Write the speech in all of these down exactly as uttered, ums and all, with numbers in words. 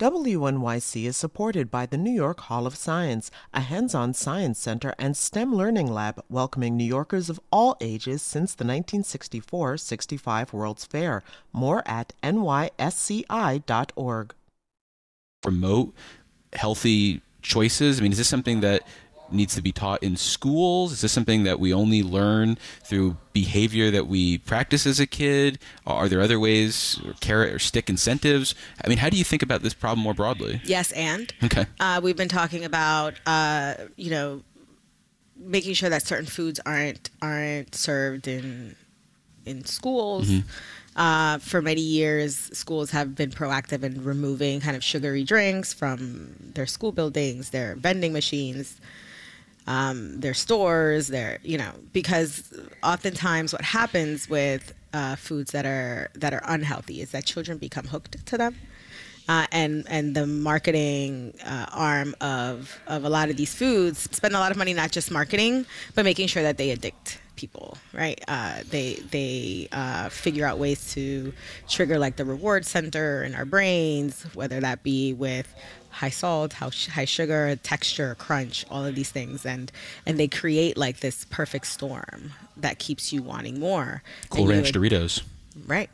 W N Y C is supported by the New York Hall of Science, a hands-on science center and STEM learning lab welcoming New Yorkers of all ages since the nineteen sixty-four sixty-five World's Fair. More at N Y S C I dot org. Promote healthy choices? I mean, is this something that needs to be taught in schools? Is this something that we only learn through behavior that we practice as a kid? Are there other ways, or carrot or stick incentives? I mean, how do you think about this problem more broadly? Yes, and. Okay. Uh, we've been talking about, uh, you know, making sure that certain foods aren't aren't served in in schools. Mm-hmm. Uh, for many years, schools have been proactive in removing kind of sugary drinks from their school buildings, their vending machines, um, their stores, their, you know, because oftentimes what happens with uh, foods that are that are unhealthy is that children become hooked to them. Uh, and and the marketing uh, arm of, of a lot of these foods spend a lot of money not just marketing, but making sure that they addict people, right? Uh, they they uh, figure out ways to trigger like the reward center in our brains, whether that be with high salt, high sugar, texture, crunch, all of these things, and and they create like this perfect storm that keeps you wanting more. Cool Ranch ad- Doritos, right?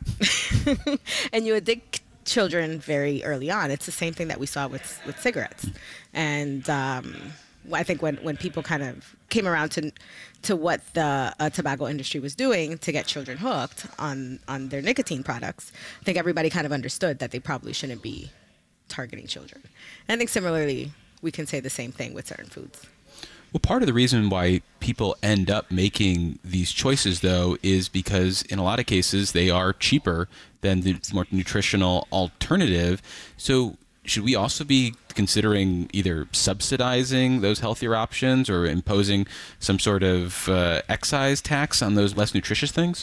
And you addict children very early on. It's the same thing that we saw with with cigarettes, and um, I think when when people kind of came around to to what the uh, tobacco industry was doing to get children hooked on on their nicotine products, I think everybody kind of understood that they probably shouldn't be targeting children. And I think similarly, we can say the same thing with certain foods. Well, part of the reason why people end up making these choices, though, is because in a lot of cases they are cheaper than the more nutritional alternative. So should we also be considering either subsidizing those healthier options or imposing some sort of uh, excise tax on those less nutritious things?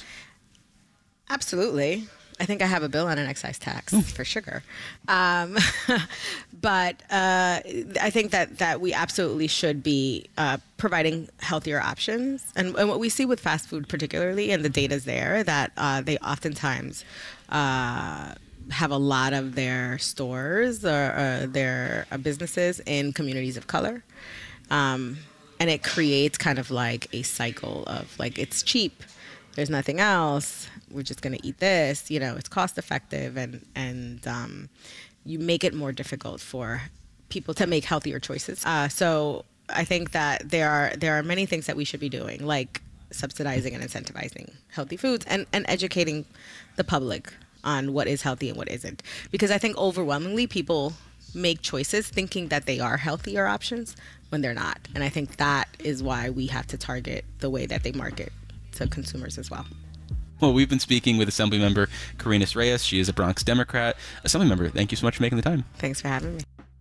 Absolutely. I think I have a bill on an excise tax mm. for sugar. Um, but uh, I think that, that we absolutely should be uh, providing healthier options. And, and what we see with fast food particularly, and the data's there, that uh, they oftentimes uh, have a lot of their stores or uh, their uh, businesses in communities of color. Um, and it creates kind of like a cycle of like, it's cheap. There's nothing else. We're just going to eat this. You know, it's cost effective, and and um, you make it more difficult for people to make healthier choices. Uh, so I think that there are there are many things that we should be doing, like subsidizing and incentivizing healthy foods, and, and educating the public on what is healthy and what isn't. Because I think overwhelmingly people make choices thinking that they are healthier options when they're not. And I think that is why we have to target the way that they market to consumers as well. Well, we've been speaking with Assemblymember Carinas Reyes. She is a Bronx Democrat. Assemblymember, thank you so much for making the time. Thanks for having me.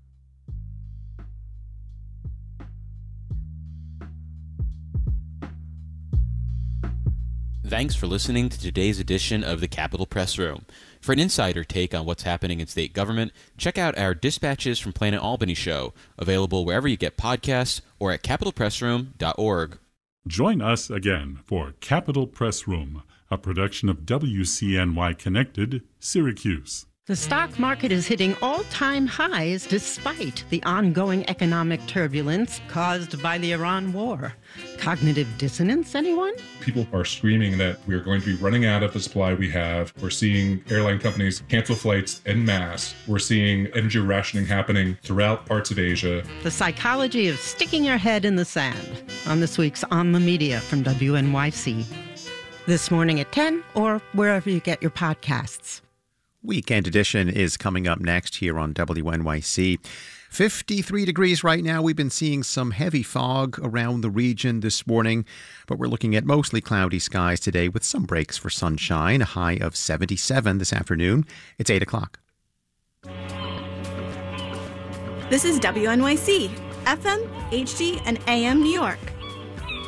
Thanks for listening to today's edition of the Capitol Press Room. For an insider take on what's happening in state government, check out our Dispatches from Planet Albany show, available wherever you get podcasts or at capitol press room dot org. Join us again for Capitol Press Room, a production of W C N Y Connected, Syracuse. The stock market is hitting all-time highs despite the ongoing economic turbulence caused by the Iran war. Cognitive dissonance, anyone? People are screaming that we are going to be running out of the supply we have. We're seeing airline companies cancel flights en masse. We're seeing energy rationing happening throughout parts of Asia. The psychology of sticking your head in the sand on this week's On the Media from W N Y C. This morning at ten or wherever you get your podcasts. Weekend Edition is coming up next here on W N Y C. fifty-three degrees right now. We've been seeing some heavy fog around the region this morning, but we're looking at mostly cloudy skies today with some breaks for sunshine, a high of seventy-seven this afternoon. It's eight o'clock. This is W N Y C, F M, H D, and A M New York.